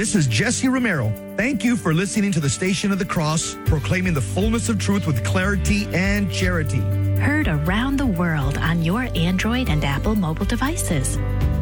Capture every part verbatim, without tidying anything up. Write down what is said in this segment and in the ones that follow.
This is Jesse Romero. Thank you for listening to the Station of the Cross, proclaiming the fullness of truth with clarity and charity. Heard around the world on your Android and Apple mobile devices.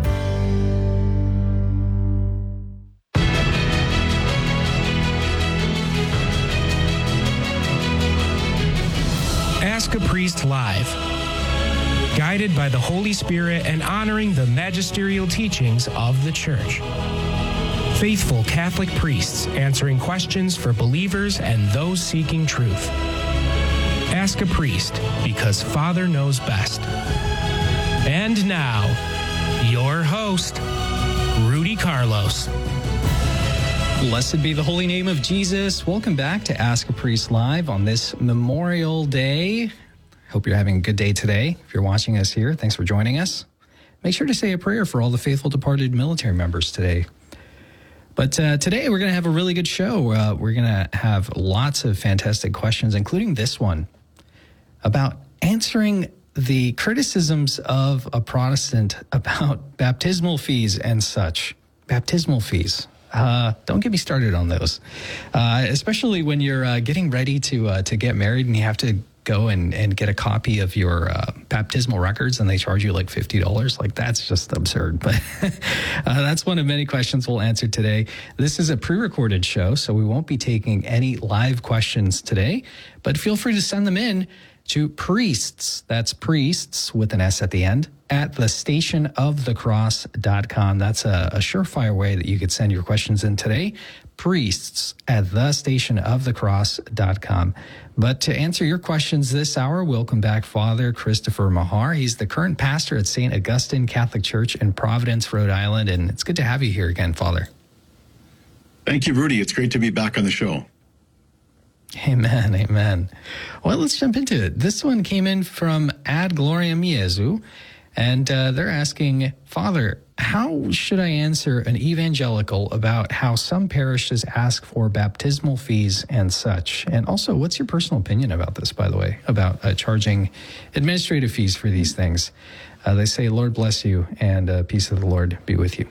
Ask a Priest Live. Guided by the Holy Spirit and honoring the magisterial teachings of the Church. Faithful Catholic priests answering questions for believers and those seeking truth. Ask a Priest, because Father knows best. And now, your host, Rudy Carlos. Blessed be the holy name of Jesus. Welcome back to Ask a Priest Live on this Memorial Day. Hope you're having a good day today. If you're watching us here, thanks for joining us. Make sure to say a prayer for all the faithful departed military members today. But uh, today we're going to have a really good show. Uh, we're going to have lots of fantastic questions, including this one about answering the criticisms of a Protestant about baptismal fees and such. Baptismal fees. Uh, don't get me started on those, uh, especially when you're uh, getting ready to uh, to get married and you have to go and, and get a copy of your uh, baptismal records and they charge you like fifty dollars. Like, that's just absurd. But uh, that's one of many questions we'll answer today. This is a pre-recorded show, so we won't be taking any live questions today, but feel free to send them in to priests, that's priests with an S at the end, at the station of the cross dot com. That's a, a surefire way that you could send your questions in today. Priests at the station of the cross dot com. But to answer your questions this hour, welcome back Father Christopher Mahar. He's the current pastor at Saint Augustine Catholic Church in Providence, Rhode Island, and it's good to have you here again, Father. Thank you, Rudy. It's great to be back on the show. Amen, amen. Well, let's jump into it. This one came in from Ad Gloriam Jesu, and uh, they're asking, Father, how should I answer an evangelical about how some parishes ask for baptismal fees and such? And also, what's your personal opinion about this, by the way, about uh, charging administrative fees for these things? Uh, they say, Lord bless you, and uh, peace of the Lord be with you.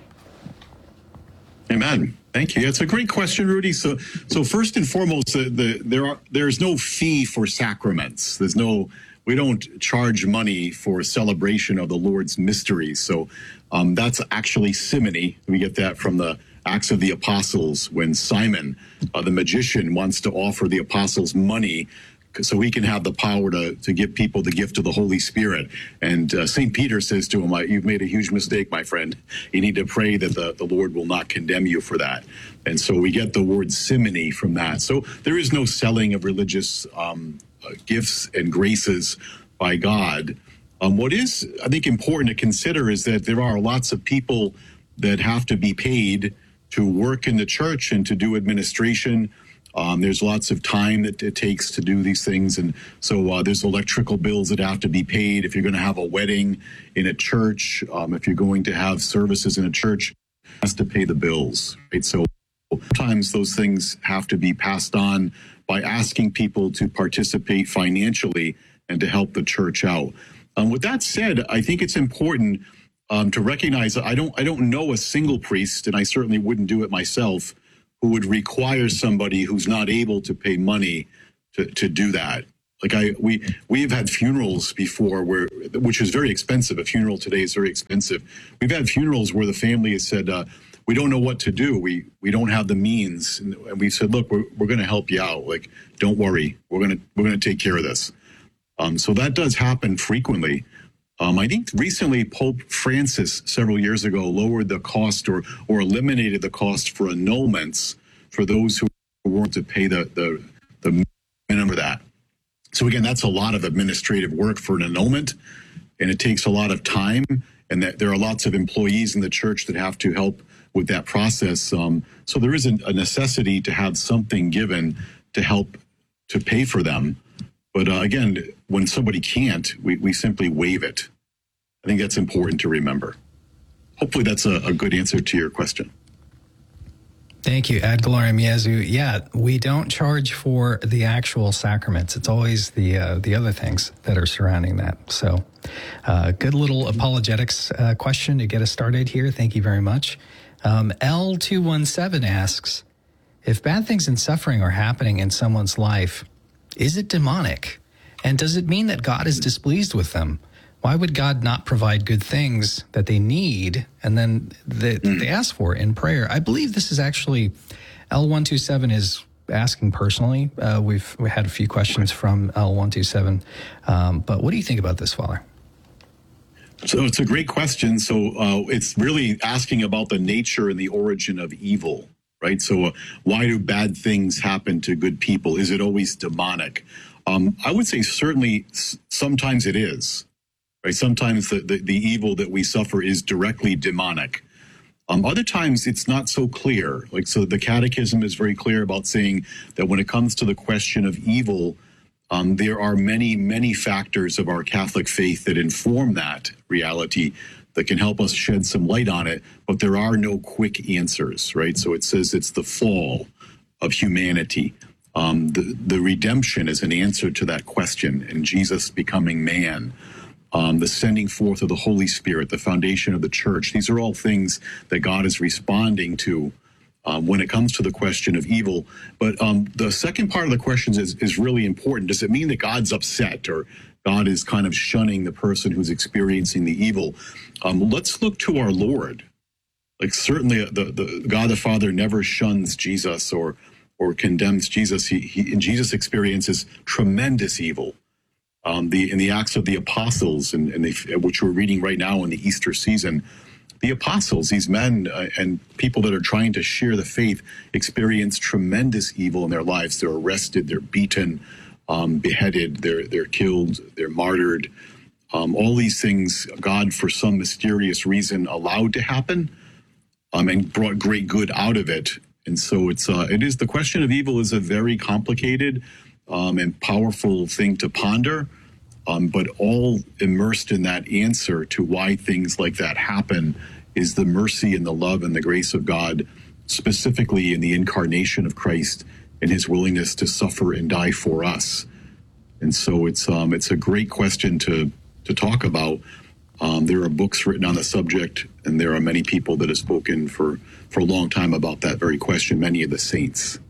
Amen. Thank you. It's a great question, Rudy. So, so first and foremost, uh, the, there are there's no fee for sacraments. There's no, we don't charge money for celebration of the Lord's mysteries. So, um, that's actually simony. We get that from the Acts of the Apostles when Simon, uh, the magician, wants to offer the apostles money so he can have the power to, to give people the gift of the Holy Spirit. And uh, Saint Peter says to him, you've made a huge mistake, my friend. You need to pray that the, the Lord will not condemn you for that. And so we get the word simony from that. So there is no selling of religious um, uh, gifts and graces by God. Um, what is, I think, important to consider is that there are lots of people that have to be paid to work in the church and to do administration. Um, there's lots of time that it takes to do these things. And so uh, there's electrical bills that have to be paid. If you're going to have a wedding in a church, um, if you're going to have services in a church, it has to pay the bills, right? So sometimes those things have to be passed on by asking people to participate financially and to help the church out. Um, with that said, I think it's important um, to recognize that I don't, I don't know a single priest, and I certainly wouldn't do it myself, who would require somebody who's not able to pay money to, to do that. Like I, we, we've had funerals before where, which is very expensive. A funeral today is very expensive. We've had funerals where the family has said, uh, we don't know what to do. We, we don't have the means. And we said, look, we're, we're going to help you out. Like, don't worry. We're going to, we're going to take care of this. Um, so that does happen frequently. Um, I think recently Pope Francis, several years ago, lowered the cost or or eliminated the cost for annulments for those who weren't to pay the, the, the minimum for that. So again, that's a lot of administrative work for an annulment, and it takes a lot of time, and that there are lots of employees in the church that have to help with that process. Um, so there is a, a necessity to have something given to help to pay for them. But uh, again, when somebody can't, we, we simply waive it. I think that's important to remember. Hopefully that's a, a good answer to your question. Thank you, Ad Gloriam Jesu. Yeah, we don't charge for the actual sacraments. It's always the uh, the other things that are surrounding that. So uh, good little apologetics uh, question to get us started here. Thank you very much. Um, L two one seven asks, if bad things and suffering are happening in someone's life, is it demonic? And does it mean that God is displeased with them? Why would God not provide good things that they need and then that mm. they ask for in prayer? I believe this is actually, L one two seven is asking personally. Uh, we've we had a few questions from L one two seven. Um, but what do you think about this, Father? So it's a great question. So uh, it's really asking about the nature and the origin of evil, right? So uh, why do bad things happen to good people? Is it always demonic? Um, I would say certainly sometimes it is, right? Sometimes the, the, the evil that we suffer is directly demonic. Um, other times it's not so clear. Like, so the Catechism is very clear about saying that when it comes to the question of evil, Um, there are many, many factors of our Catholic faith that inform that reality that can help us shed some light on it, but there are no quick answers, right? So it says it's the fall of humanity. Um, the, the redemption is an answer to that question, and Jesus becoming man, um, the sending forth of the Holy Spirit, the foundation of the church. These are all things that God is responding to Um, when it comes to the question of evil. But um, the second part of the question is, is really important. Does it mean that God's upset or God is kind of shunning the person who's experiencing the evil? Um, let's look to our Lord. Like certainly the, the God the Father never shuns Jesus or or condemns Jesus. He, he and Jesus experiences tremendous evil. Um, the in the Acts of the Apostles, and, and they, which we're reading right now in the Easter season, the apostles, these men uh, and people that are trying to share the faith, experience tremendous evil in their lives. They're arrested, they're beaten, um, beheaded, they're they're killed, they're martyred. Um, all these things, God, for some mysterious reason, allowed to happen, um, and brought great good out of it. And so it's uh, it is the question of evil is a very complicated um, and powerful thing to ponder. Um, but all immersed in that answer to why things like that happen is the mercy and the love and the grace of God, specifically in the incarnation of Christ and his willingness to suffer and die for us. And so it's um, it's a great question to to talk about. Um, there are books written on the subject, and there are many people that have spoken for, for a long time about that very question, many of the saints.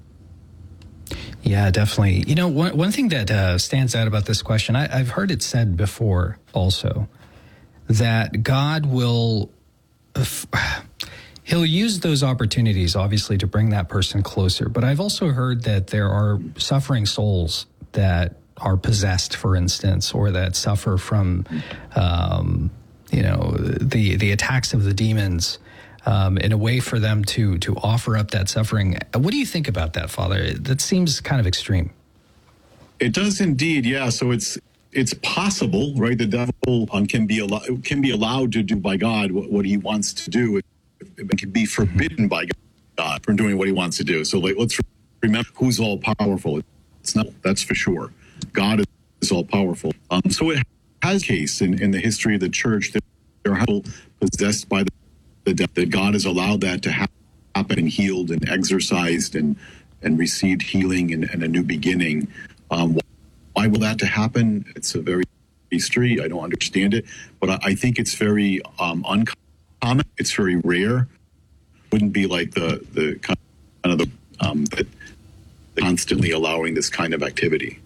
Yeah, definitely. You know, one one thing that uh, stands out about this question, I, I've heard it said before also, that God will, uh, he'll use those opportunities, obviously, to bring that person closer. But I've also heard that there are suffering souls that are possessed, for instance, or that suffer from, um, you know, the the attacks of the demons. Um, in a way for them to to offer up that suffering. What do you think about that, Father? That seems kind of extreme. It does indeed, yeah. So it's it's possible, right? The devil um, can be al- can be allowed to do by God what, what he wants to do. It, it can be forbidden by God from doing what he wants to do. So like, let's remember who's all powerful. It's not, that's for sure. God is all powerful. Um, so it has a case in, in the history of the church that there are people possessed by the that God has allowed that to happen and healed and exorcised and and received healing and, and a new beginning. Um, why will that to happen? It's a very history. I don't understand it, but I, I think it's very um, uncommon. It's very rare. Wouldn't be like the the kind of the um, that constantly allowing this kind of activity.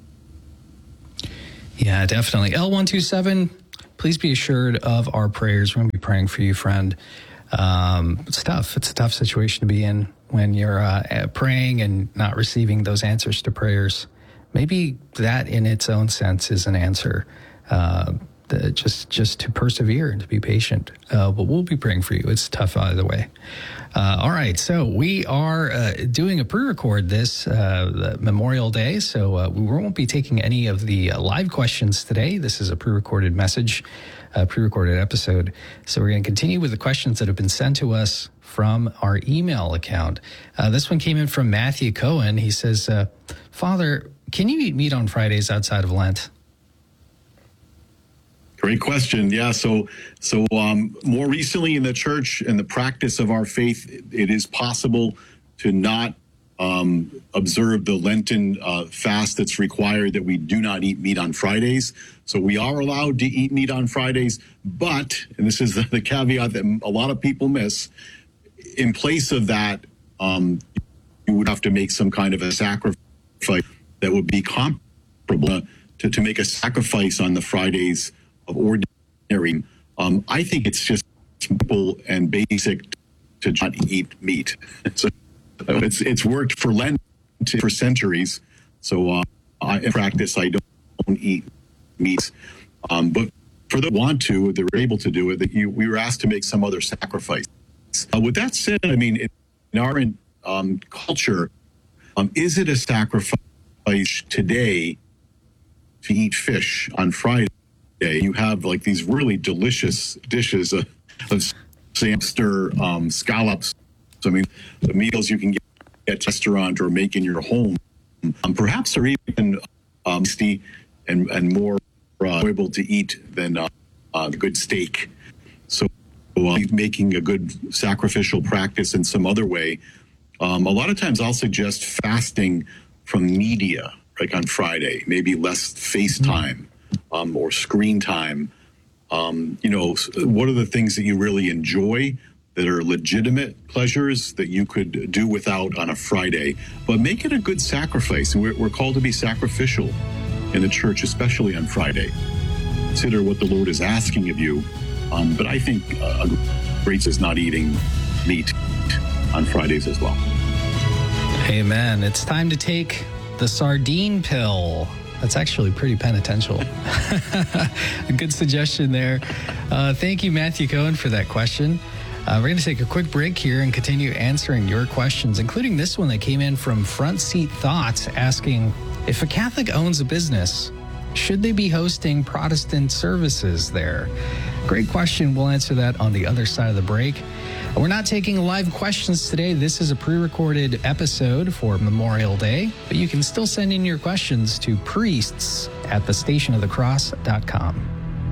Yeah, definitely. L one two seven. Please be assured of our prayers. We're going to be praying for you, friend. Um, it's tough. It's a tough situation to be in when you're uh, praying and not receiving those answers to prayers. Maybe that in its own sense is an answer, uh, the, just just to persevere and to be patient. Uh, but we'll be praying for you. It's tough either way. Uh, all right, so we are uh, doing a pre-record this uh, Memorial Day, so uh, we won't be taking any of the uh, live questions today. This is a pre-recorded message. A pre-recorded episode. So we're going to continue with the questions that have been sent to us from our email account. Uh, this one came in from Matthew Cohen. He says, uh, Father, can you eat meat on Fridays outside of Lent? Great question. Yeah. So, so um, more recently in the church and the practice of our faith, it is possible to not Um, observe the Lenten uh, fast that's required, that we do not eat meat on Fridays. So we are allowed to eat meat on Fridays, but, and this is the, the caveat that a lot of people miss, in place of that, um, you would have to make some kind of a sacrifice that would be comparable to, to make a sacrifice on the Fridays of ordinary. Um, I think it's just simple and basic to not eat meat. So it's it's worked for Lent for centuries. So uh, I, in practice, I don't, don't eat meat. Um, but for those who want to, they're able to do it. That you, we were asked to make some other sacrifice. Uh, with that said, I mean, in our um, culture, um, is it a sacrifice today to eat fish on Friday? You have like these really delicious dishes of, of hamster um, scallops. So, I mean, the meals you can get at a restaurant or make in your home, um, perhaps are even um, tasty and, and more uh, able to eat than uh, uh, good steak. So uh, making a good sacrificial practice in some other way. Um, a lot of times I'll suggest fasting from media, like on Friday, maybe less FaceTime um, or screen time. Um, you know, what are the things that you really enjoy that are legitimate pleasures that you could do without on a Friday, but make it a good sacrifice. And we're, we're called to be sacrificial in the church, especially on Friday. Consider what the Lord is asking of you. Um, but I think uh, grace is not eating meat on Fridays as well. Amen. It's time to take the sardine pill. That's actually pretty penitential. A good suggestion there. Uh, thank you, Matthew Cohen, for that question. Uh, we're going to take a quick break here and continue answering your questions, including this one that came in from Front Seat Thoughts asking, if a Catholic owns a business, should they be hosting Protestant services there? Great question. We'll answer that on the other side of the break. We're not taking live questions today. This is a pre-recorded episode for Memorial Day, but you can still send in your questions to priests at the station of the cross dot com.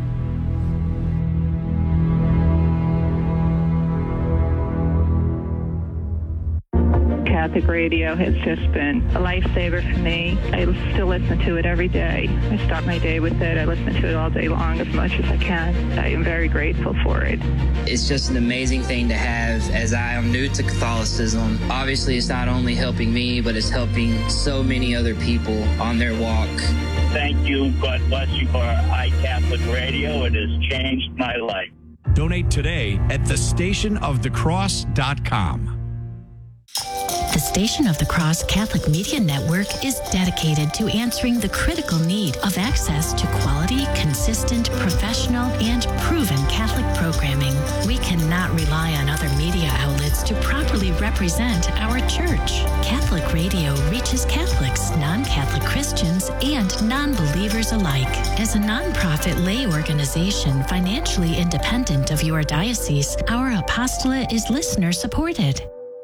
Catholic radio has just been a lifesaver for me. I still listen to it every day. I start my day with it. I listen to it all day long as much as I can. I am very grateful for it. It's just an amazing thing to have, as I am new to Catholicism. Obviously, it's not only helping me, but it's helping so many other people on their walk. Thank you. God bless you for iCatholic Radio. It has changed my life. Donate today at the station of the cross dot com. The Station of the Cross Catholic Media Network is dedicated to answering the critical need of access to quality, consistent, professional, and proven Catholic programming. We cannot rely on other media outlets to properly represent our church. Catholic radio reaches Catholics, non-Catholic Christians, and non-believers alike. As a nonprofit lay organization financially independent of your diocese, our apostolate is listener-supported.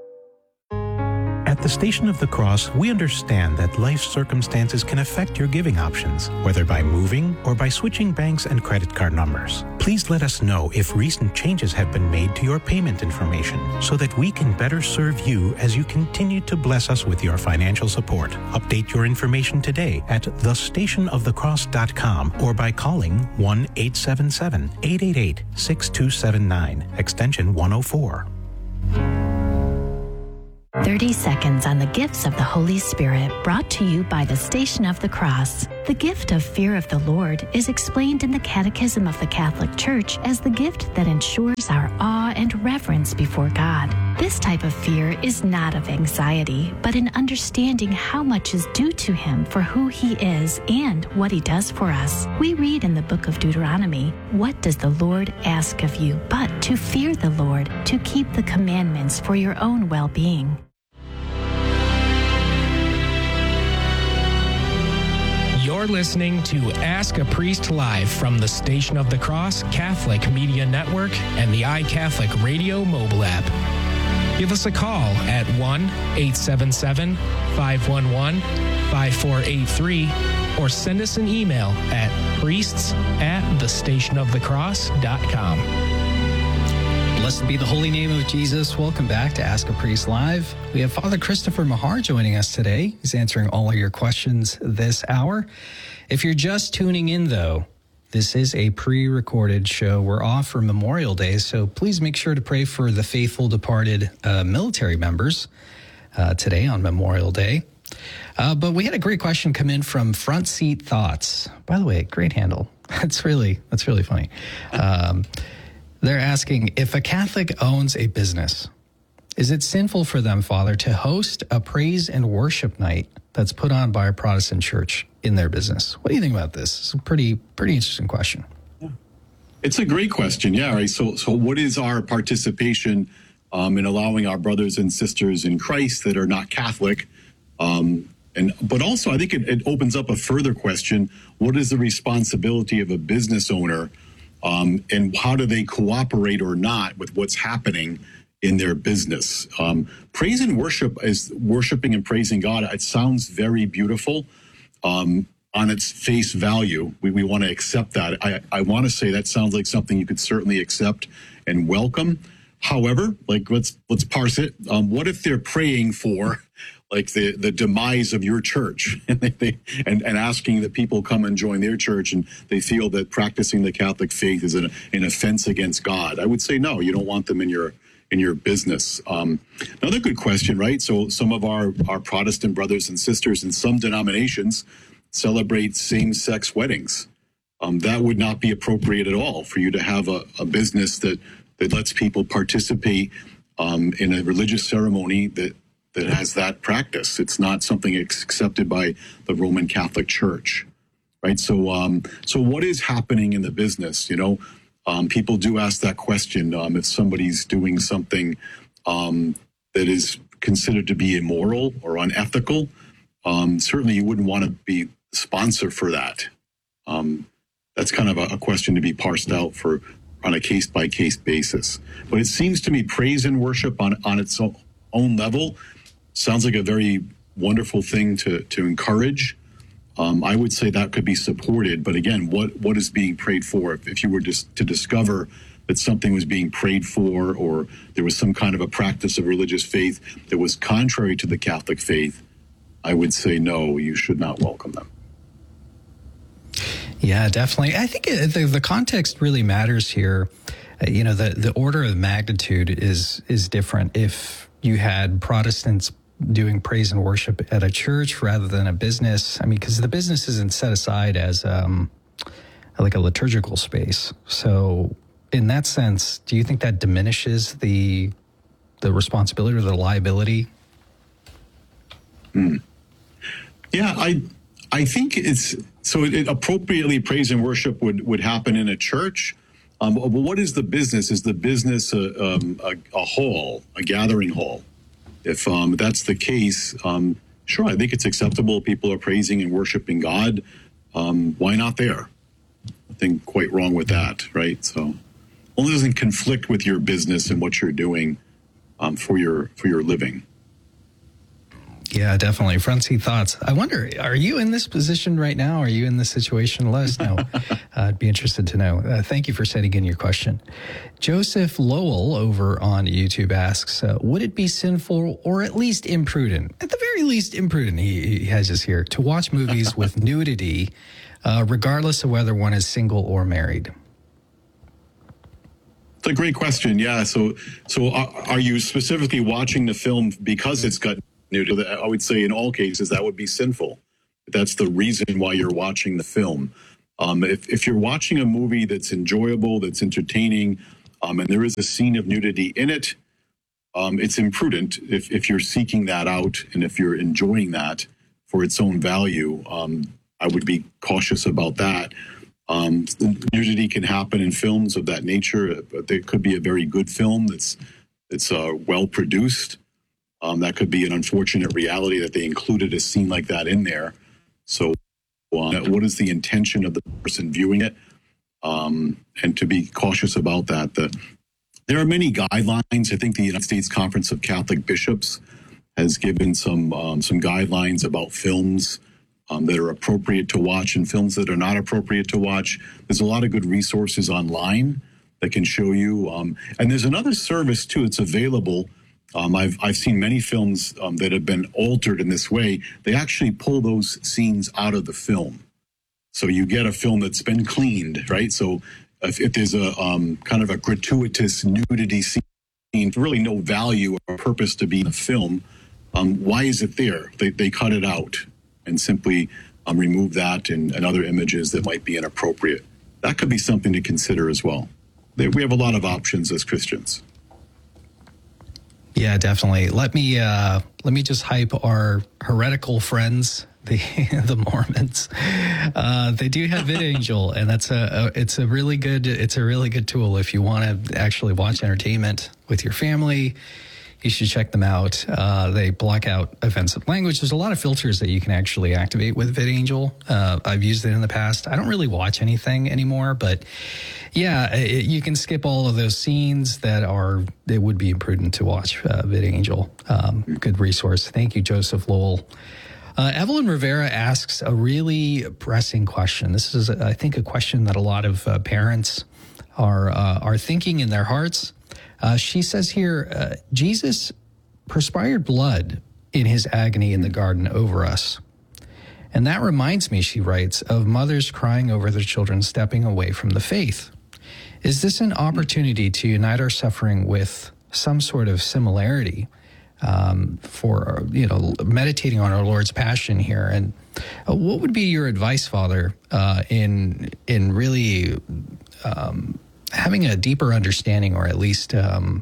At the Station of the Cross, we understand that life circumstances can affect your giving options, whether by moving or by switching banks and credit card numbers. Please let us know if recent changes have been made to your payment information so that we can better serve you as you continue to bless us with your financial support. Update your information today at the station of the cross dot com or by calling one eight seven seven, eight eight eight, six two seven nine, extension one oh four. thirty seconds on the gifts of the Holy Spirit, brought to you by the Station of the Cross. The gift of fear of the Lord is explained in the Catechism of the Catholic Church as the gift that ensures our awe and reverence before God. This type of fear is not of anxiety, but in understanding how much is due to Him for who He is and what He does for us. We read in the book of Deuteronomy, "What does the Lord ask of you but to fear the Lord, to keep the commandments for your own well-being?" You're listening to Ask a Priest Live from the Station of the Cross Catholic Media Network and the iCatholic Radio mobile app. Give us a call at one eight seven seven, five one one, five four eight three or send us an email at priests at the station of the cross dot com. Blessed be the holy name of Jesus. Welcome back to Ask a Priest Live. We have Father Christopher Mahar joining us today. He's answering all of your questions this hour. If you're just tuning in, though, This is a pre-recorded show. We're off for Memorial Day, so please make sure to pray for the faithful departed uh, military members uh, today on Memorial Day. Uh, but we had a great question come in from Front Seat Thoughts. By the way, great handle. That's really that's really funny. Um, they're asking, if a Catholic owns a business, is it sinful for them, Father, to host a praise and worship night that's put on by a Protestant church in their business? What do you think about this? It's a pretty, pretty interesting question. It's a great question. Yeah. Right. So, so what is our participation um, in allowing our brothers and sisters in Christ that are not Catholic? Um, and, but also I think it, it opens up a further question. What is the responsibility of a business owner um, and how do they cooperate or not with what's happening in their business? Um, praise and worship is worshiping and praising God. It sounds very beautiful um, on its face value. We, we want to accept that. I, I want to say that sounds like something you could certainly accept and welcome. However, like let's let's parse it. Um, what if they're praying for like the, the demise of your church and, they, they, and and asking that people come and join their church and they feel that practicing the Catholic faith is an, an offense against God? I would say no. You don't want them in your in your business. Um, another good question, right? So some of our, our Protestant brothers and sisters in some denominations celebrate same-sex weddings. Um, that would not be appropriate at all for you to have a, a business that, that lets people participate um, in a religious ceremony that, that has that practice. It's not something accepted by the Roman Catholic Church, right? So, um, so what is happening in the business, you know? Um, people do ask that question um, if somebody's doing something um, that is considered to be immoral or unethical. Um, certainly, you wouldn't want to be the sponsor for that. Um, that's kind of a, a question to be parsed out for on a case by case basis. But it seems to me praise and worship on on its own level sounds like a very wonderful thing to to encourage. Um, I would say that could be supported, but again, what what is being prayed for? If, if you were just to discover that something was being prayed for, or there was some kind of a practice of religious faith that was contrary to the Catholic faith, I would say no, you should not welcome them. Yeah, definitely. I think it, the, the context really matters here. Uh, you know, the, the order of magnitude is is different. If you had Protestants doing praise and worship at a church rather than a business. I mean, because the business isn't set aside as um, like a liturgical space. So in that sense, do you think that diminishes the the responsibility or the liability? Mm. Yeah, I I think it's so it, it appropriately praise and worship would, would happen in a church. Um, but what is the business? Is the business a, um, a, a hall, a gathering hall? If um, that's the case, um, sure, I think it's acceptable. People are praising and worshiping God. Um, why not there? Nothing quite wrong with that, right? So, only doesn't conflict with your business and what you're doing um, for your for your living. Yeah, definitely. Front seat thoughts. I wonder, are you in this position right now? Are you in this situation? Let us know. uh, I'd be interested to know. Uh, thank you for sending in your question. Joseph Lowell over on YouTube asks, uh, would it be sinful or at least imprudent, at the very least imprudent, he, he has us here, to watch movies with nudity, uh, regardless of whether one is single or married? It's a great question. Yeah. So, so are, are you specifically watching the film because it's got nudity? I would say in all cases that would be sinful. That's the reason why you're watching the film. Um, if, if you're watching a movie that's enjoyable, that's entertaining, um, and there is a scene of nudity in it, um, it's imprudent if, if you're seeking that out and if you're enjoying that for its own value. Um, I would be cautious about that. Um, nudity can happen in films of that nature, but there could be a very good film that's that's uh, well produced. Um, that could be an unfortunate reality that they included a scene like that in there. So uh, what is the intention of the person viewing it? Um, and to be cautious about that. The, there are many guidelines. I think the United States Conference of Catholic Bishops has given some um, some guidelines about films um, that are appropriate to watch and films that are not appropriate to watch. There's a lot of good resources online that can show you. Um, and there's another service, too, that's available. Um, I've I've seen many films um, that have been altered in this way. They actually pull those scenes out of the film. So you get a film that's been cleaned, right? So if, if there's a um, kind of a gratuitous nudity scene, really no value or purpose to be in the film, um, why is it there? They, they cut it out and simply um, remove that and, and other images that might be inappropriate. That could be something to consider as well. They, we have a lot of options as Christians. Yeah, definitely. Let me uh, let me just hype our heretical friends, the the Mormons. Uh, they do have VidAngel, and that's a, a it's a really good it's a really good tool if you want to actually watch entertainment with your family. You should check them out. Uh, they block out offensive language. There's a lot of filters that you can actually activate with VidAngel. Uh, I've used it in the past. I don't really watch anything anymore, but yeah, it, you can skip all of those scenes that are, it would be imprudent to watch uh, VidAngel. Um, good resource. Thank you, Joseph Lowell. Uh, Evelyn Rivera asks a really pressing question. This is, I think, a question that a lot of uh, parents are uh, are thinking in their hearts. Uh, she says here, uh, Jesus perspired blood in his agony in the garden over us. And that reminds me, she writes, of mothers crying over their children stepping away from the faith. Is this an opportunity to unite our suffering with some sort of similarity um, for, you know, meditating on our Lord's passion here? And uh, what would be your advice, Father, uh, in in really um, having a deeper understanding, or at least um,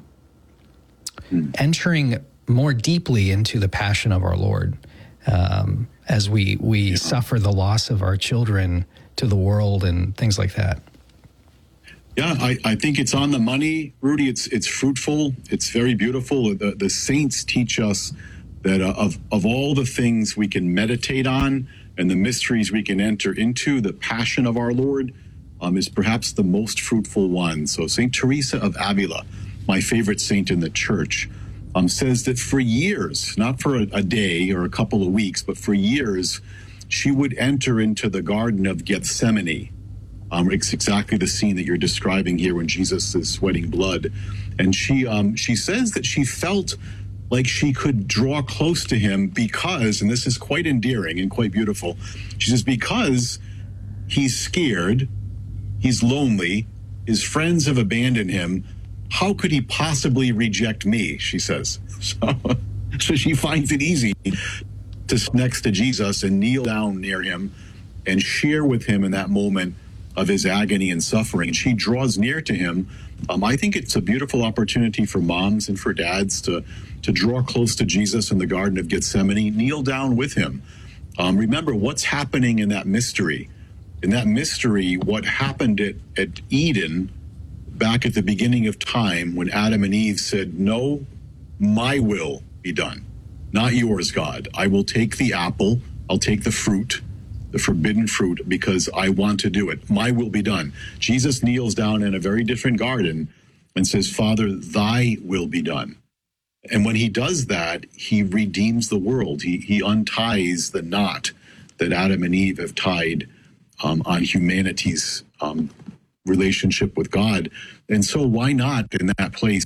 entering more deeply into the passion of our Lord um, as we, we yeah. suffer the loss of our children to the world and things like that? Yeah, I, I think it's on the money, Rudy. It's it's fruitful. It's very beautiful. The, the saints teach us that uh, of, of all the things we can meditate on and the mysteries we can enter into, the passion of our Lord um, is perhaps the most fruitful one. So Saint Teresa of Avila, my favorite saint in the church, um, says that for years, not for a, a day or a couple of weeks, but for years, she would enter into the Garden of Gethsemane. Um, it's exactly the scene that you're describing here when Jesus is sweating blood. And she um, she says that she felt like she could draw close to him because, and this is quite endearing and quite beautiful, she says, because he's scared, he's lonely, his friends have abandoned him, how could he possibly reject me, she says. So, so she finds it easy to sit next to Jesus and kneel down near him and share with him in that moment of his agony and suffering. And she draws near to him. Um, I think it's a beautiful opportunity for moms and for dads to, to draw close to Jesus in the Garden of Gethsemane, kneel down with him. Um, remember what's happening in that mystery. In that mystery, what happened at, at Eden back at the beginning of time when Adam and Eve said, no, my will be done, not yours, God. I will take the apple, I'll take the fruit, the forbidden fruit, because I want to do it. My will be done. Jesus kneels down in a very different garden and says, Father, thy will be done. And when he does that, he redeems the world. He, he unties the knot that Adam and Eve have tied um, on humanity's um, relationship with God. And so why not in that place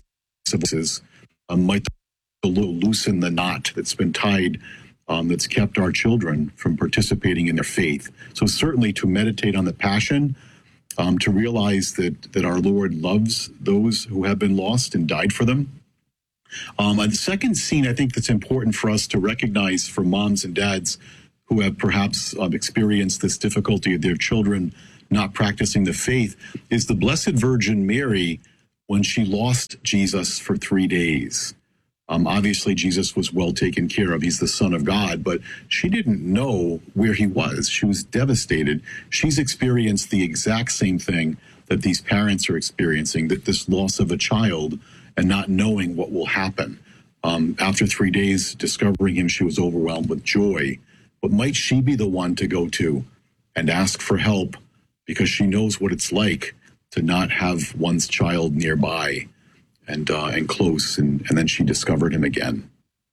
um, might the Lord loosen the knot that's been tied Um, that's kept our children from participating in their faith. So certainly to meditate on the passion, um, to realize that that our Lord loves those who have been lost and died for them. Um, and the second scene I think that's important for us to recognize for moms and dads who have perhaps um, experienced this difficulty of their children not practicing the faith is the Blessed Virgin Mary when she lost Jesus for three days. Um, obviously, Jesus was well taken care of. He's the Son of God, but she didn't know where he was. She was devastated. She's experienced the exact same thing that these parents are experiencing, that this loss of a child and not knowing what will happen. Um, after three days discovering him, she was overwhelmed with joy. But might she be the one to go to and ask for help because she knows what it's like to not have one's child nearby and uh, and close, and, and then she discovered him again.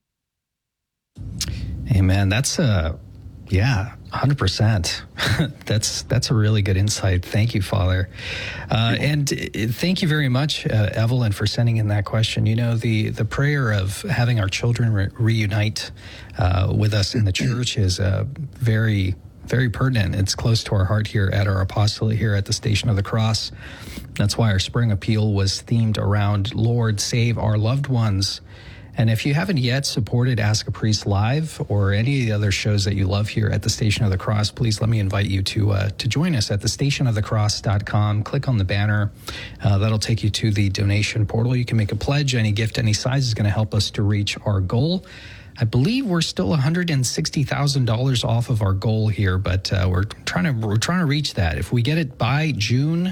Amen. That's a, yeah, one hundred percent. that's that's a really good insight. Thank you, Father. Uh, and thank you very much, uh, Evelyn, for sending in that question. You know, the, the prayer of having our children re- reunite uh, with us in the church is a very very pertinent. It's close to our heart here at our apostolate here at the Station of the Cross. That's why our spring appeal was themed around, Lord, save our loved ones. And if you haven't yet supported Ask a Priest Live or any of the other shows that you love here at the Station of the Cross, please let me invite you to uh, to join us at the station of the cross dot com. Click on the banner. Uh, that'll take you to the donation portal. You can make a pledge. Any gift, any size is going to help us to reach our goal. I believe we're still one hundred sixty thousand dollars off of our goal here, but uh, we're trying to we're trying to reach that. If we get it by June,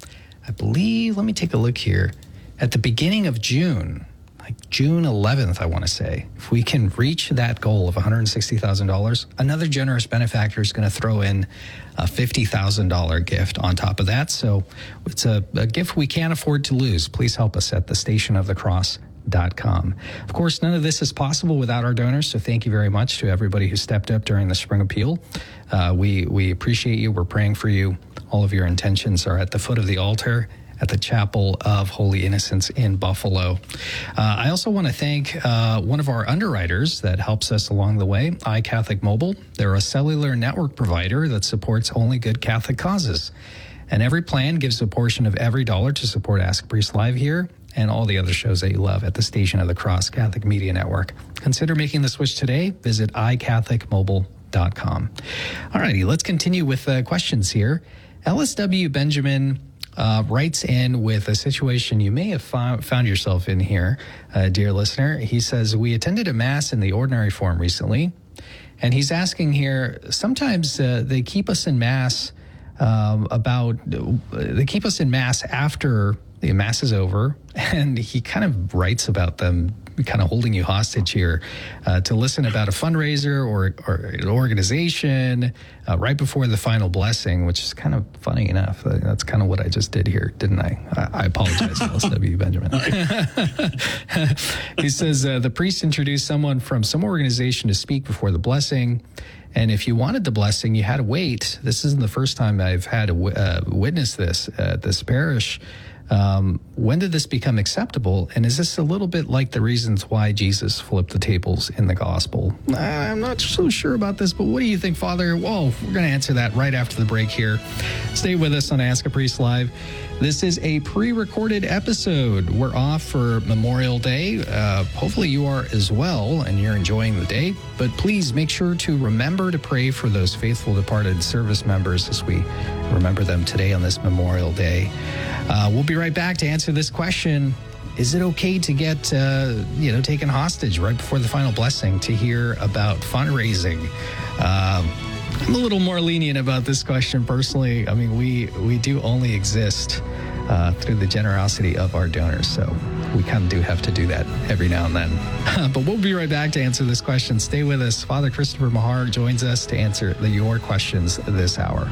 I believe, let me take a look here. At the beginning of June, like June eleventh, I want to say, if we can reach that goal of one hundred sixty thousand dollars, another generous benefactor is going to throw in a fifty thousand dollars gift on top of that. So it's a, a gift we can't afford to lose. Please help us at the station of the cross dot com. Of course, none of this is possible without our donors, so thank you very much to everybody who stepped up during the Spring Appeal. Uh, we, we appreciate you. We're praying for you. All of your intentions are at the foot of the altar at the Chapel of Holy Innocents in Buffalo. Uh, I also want to thank uh, one of our underwriters that helps us along the way, iCatholic Mobile. They're a cellular network provider that supports only good Catholic causes. And every plan gives a portion of every dollar to support Ask a Priest Live here and all the other shows that you love at the Station of the Cross Catholic Media Network. Consider making the switch today. Visit i catholic mobile dot com. All righty, let's continue with uh, questions here. L S W Benjamin uh, writes in with a situation you may have found, found yourself in here, uh, dear listener. He says, we attended a Mass in the ordinary form recently, and he's asking here, sometimes uh, they keep us in Mass um, about, uh, they keep us in Mass after the Mass is over, and he kind of writes about them kind of holding you hostage here uh, to listen about a fundraiser or, or an organization uh, right before the final blessing, which is kind of funny enough. Uh, that's kind of what I just did here, didn't I? I, I apologize, L S W Benjamin. He says, uh, the priest introduced someone from some organization to speak before the blessing. And if you wanted the blessing, you had to wait. This isn't the first time I've had to w- uh, witness this at this parish. Um, when did this become acceptable? And is this a little bit like the reasons why Jesus flipped the tables in the gospel? I'm not so sure about this, but what do you think, Father? Well, we're going to answer that right after the break here. Stay with us on Ask a Priest Live. This is a pre-recorded episode. We're off for Memorial Day. Uh, hopefully you are as well, and you're enjoying the day. But please make sure to remember to pray for those faithful departed service members as we remember them today on this Memorial Day. Uh, we'll be right back to answer this question. Is it okay to get, uh, you know, taken hostage right before the final blessing to hear about fundraising? Um, I'm a little more lenient about this question personally. I mean, we, we do only exist uh, through the generosity of our donors, so we kind of do have to do that every now and then. But we'll be right back to answer this question. Stay with us. Father Christopher Mahar joins us to answer the, your questions this hour.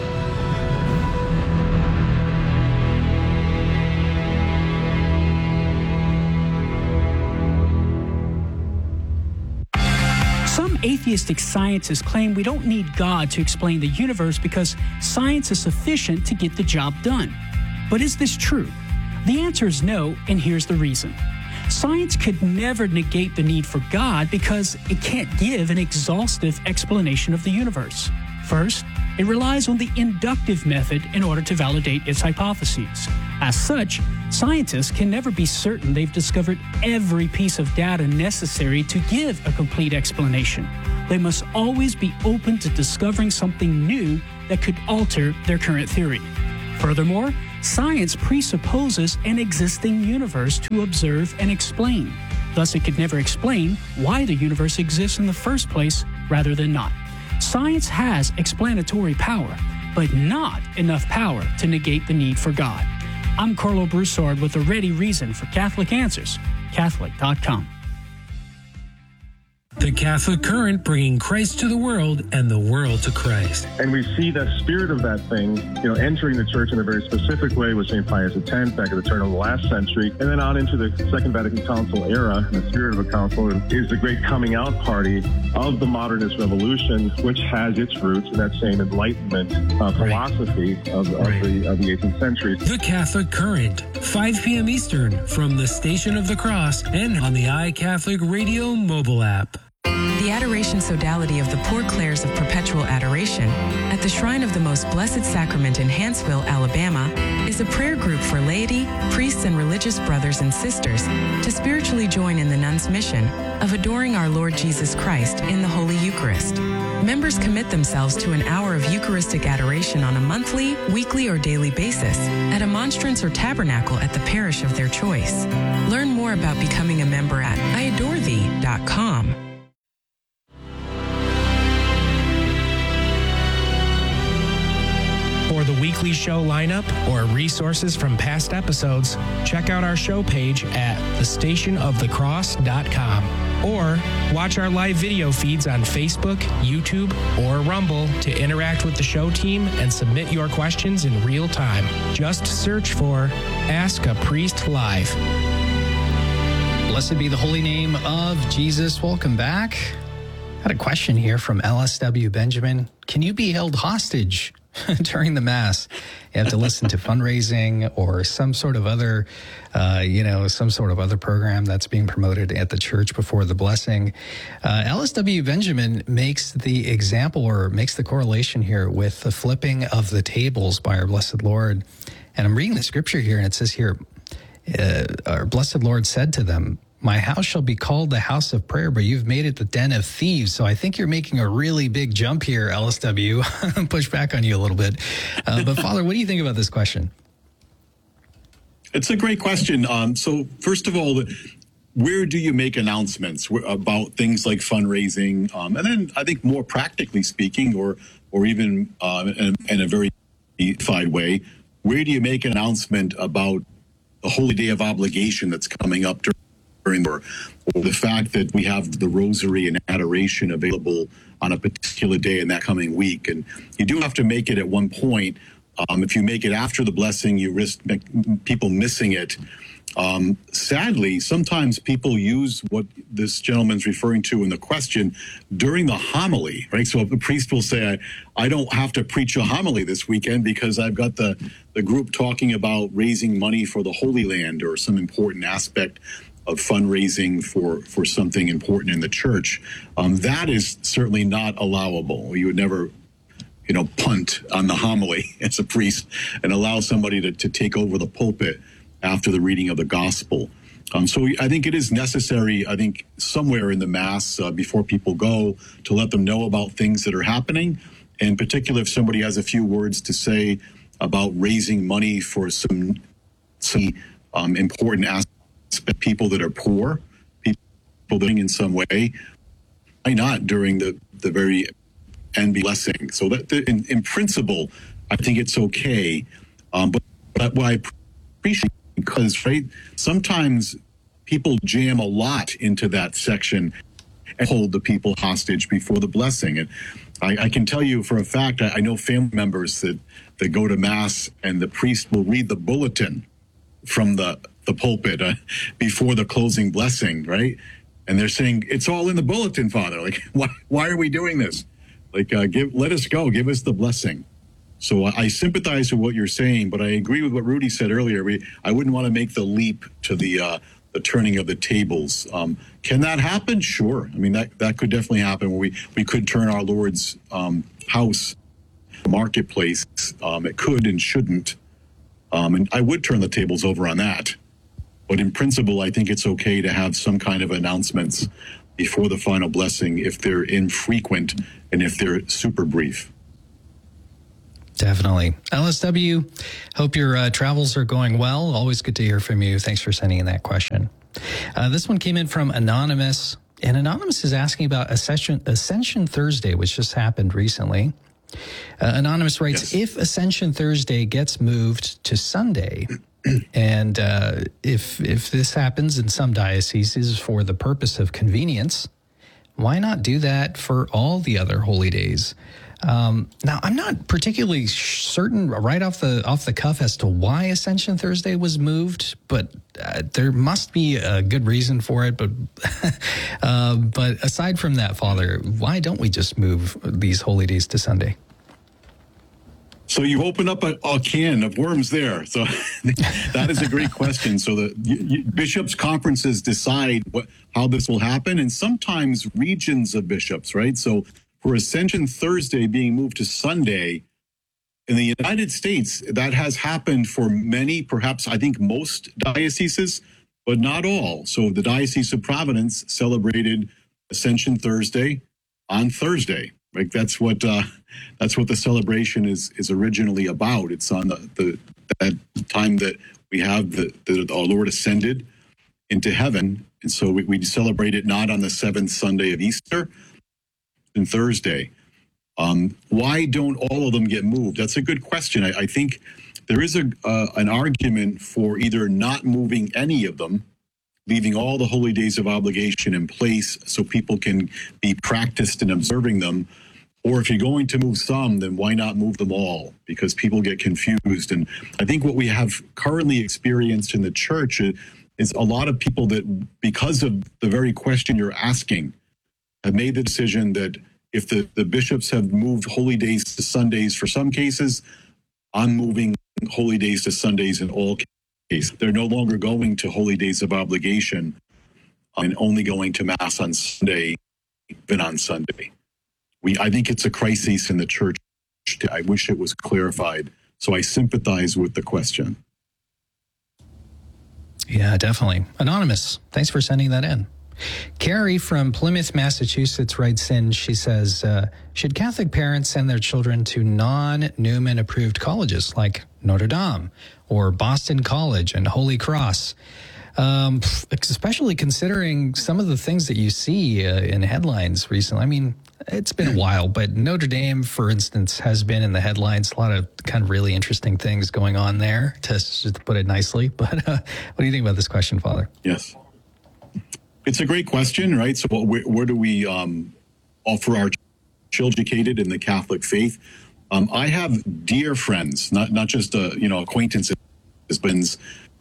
Atheistic scientists claim we don't need God to explain the universe because science is sufficient to get the job done. But is this true? The answer is no, and here's the reason. Science could never negate the need for God because it can't give an exhaustive explanation of the universe. First, it relies on the inductive method in order to validate its hypotheses. As such, scientists can never be certain they've discovered every piece of data necessary to give a complete explanation. They must always be open to discovering something new that could alter their current theory. Furthermore, science presupposes an existing universe to observe and explain. Thus, it could never explain why the universe exists in the first place rather than not. Science has explanatory power, but not enough power to negate the need for God. I'm Carlo Broussard with a ready reason for Catholic Answers, Catholic dot com. The Catholic Current, bringing Christ to the world and the world to Christ. And we see that spirit of that thing, you know, entering the church in a very specific way with Saint Pius X back at the turn of the last century, and then on into the Second Vatican Council era. And the spirit of a council is the great coming out party of the modernist revolution, which has its roots in that same Enlightenment uh, philosophy right. of, of, right. the, of the eighteenth century. The Catholic Current, five p.m. Eastern, from the Station of the Cross and on the iCatholic Radio mobile app. The Adoration Sodality of the Poor Clares of Perpetual Adoration at the Shrine of the Most Blessed Sacrament in Hanceville, Alabama, is a prayer group for laity, priests, and religious brothers and sisters to spiritually join in the nuns' mission of adoring our Lord Jesus Christ in the Holy Eucharist. Members commit themselves to an hour of Eucharistic adoration on a monthly, weekly, or daily basis at a monstrance or tabernacle at the parish of their choice. Learn more about becoming a member at I adore thee dot com. For the weekly show lineup or resources from past episodes, check out our show page at the station of the cross dot com or watch our live video feeds on Facebook, YouTube, or Rumble to interact with the show team and submit your questions in real time. Just search for Ask a Priest Live. Blessed be the holy name of Jesus. Welcome back. Got a question here from L S W Benjamin. Can you be held hostage during the Mass? You have to listen to fundraising or some sort of other, uh, you know, some sort of other program that's being promoted at the church before the blessing. Uh, L S W Benjamin makes the example or makes the correlation here with the flipping of the tables by our Blessed Lord. And I'm reading the scripture here, and it says here, uh, our Blessed Lord said to them, "My house shall be called the house of prayer, but you've made it the den of thieves." So I think you're making a really big jump here, L S W. Push back on you a little bit. Uh, but Father, what do you think about this question? It's a great question. Um, so first of all, where do you make announcements about things like fundraising? Um, and then I think more practically speaking, or or even uh, in, in a very unified way, where do you make an announcement about the Holy Day of Obligation that's coming up during Or, or the fact that we have the rosary and adoration available on a particular day in that coming week? And you do have to make it at one point. Um, if you make it after the blessing, you risk people missing it. Um, sadly, sometimes people use what this gentleman's referring to in the question during the homily, right? So the priest will say, I, I don't have to preach a homily this weekend because I've got the, the group talking about raising money for the Holy Land or some important aspect of fundraising for, for something important in the church. Um, that is certainly not allowable. You would never, you know, punt on the homily as a priest and allow somebody to, to take over the pulpit after the reading of the gospel. Um, so I think it is necessary, I think, somewhere in the Mass uh, before people go to let them know about things that are happening. In particular, if somebody has a few words to say about raising money for some, some um, important aspects, people that are poor, people that are in some way, why not during the, the very end blessing? So that in, in principle, I think it's okay. Um, but, but what I appreciate, because right, sometimes people jam a lot into that section and hold the people hostage before the blessing. And I, I can tell you for a fact, I, I know family members that, that go to Mass and the priest will read the bulletin from the the pulpit uh, before the closing blessing, right? And they're saying, it's all in the bulletin, Father. Like, why, why are we doing this? Like, uh, give, let us go, give us the blessing. So I, I sympathize with what you're saying, but I agree with what Rudy said earlier. We, I wouldn't want to make the leap to the uh, the turning of the tables. Um, can that happen? Sure. I mean, that, that could definitely happen where we, we could turn our Lord's um, house marketplace. Um, it could and shouldn't. Um, and I would turn the tables over on that. But in principle, I think it's okay to have some kind of announcements before the final blessing if they're infrequent and if they're super brief. Definitely. L S W, hope your uh, travels are going well. Always good to hear from you. Thanks for sending in that question. Uh, this one came in from Anonymous, and Anonymous is asking about Ascension, Ascension Thursday, which just happened recently. Uh, Anonymous writes, yes. If Ascension Thursday gets moved to Sunday, and uh, if if this happens in some dioceses for the purpose of convenience, why not do that for all the other holy days? Um, now, I'm not particularly certain right off the off the cuff as to why Ascension Thursday was moved, but uh, there must be a good reason for it. But uh, but aside from that, Father, why don't we just move these holy days to Sunday? So you open up a, a can of worms there. So that is a great question. So the you, you, bishops' conferences decide what, how this will happen, and sometimes regions of bishops, right? So for Ascension Thursday being moved to Sunday, in the United States, that has happened for many, perhaps I think most dioceses, but not all. So the Diocese of Providence celebrated Ascension Thursday on Thursday. Like that's what uh, that's what the celebration is is originally about. It's on the, the that time that we have the, the our Lord ascended into heaven, and so we, we celebrate it not on the seventh Sunday of Easter, and Thursday. Um, why don't all of them get moved? That's a good question. I, I think there is a uh, an argument for either not moving any of them, leaving all the holy days of obligation in place so people can be practiced in observing them. Or if you're going to move some, then why not move them all? Because people get confused. And I think what we have currently experienced in the church is a lot of people that, because of the very question you're asking, have made the decision that if the, the bishops have moved holy days to Sundays for some cases, I'm moving holy days to Sundays in all cases. They're no longer going to holy days of obligation and only going to Mass on Sunday than on Sunday. We, I think it's a crisis in the church. I wish it was clarified. So I sympathize with the question. Yeah, definitely. Anonymous, thanks for sending that in. Carrie from Plymouth, Massachusetts writes in, she says, uh, should Catholic parents send their children to non-Newman approved colleges like Notre Dame or Boston College and Holy Cross? Um, especially considering some of the things that you see uh, in headlines recently. I mean, it's been a while, but Notre Dame, for instance, has been in the headlines. A lot of kind of really interesting things going on there, to, just to put it nicely. But uh, what do you think about this question, Father? Yes. It's a great question, right? So where, where do we um, offer our children educated in the Catholic faith? Um, I have dear friends, not not just uh, you know acquaintances, but